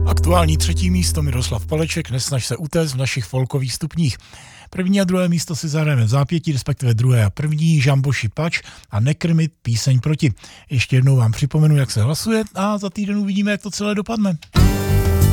Aktuální 3. místo Miroslav Paleček, Nesnaž se utéct v našich folkových stupních. 1. a 2. místo si zahrajeme v zápětí, respektive 2. a 1. Žamboši Pač a Nekrmit píseň proti. Ještě jednou vám připomenu, jak se hlasuje a za týden uvidíme, jak to celé dopadne.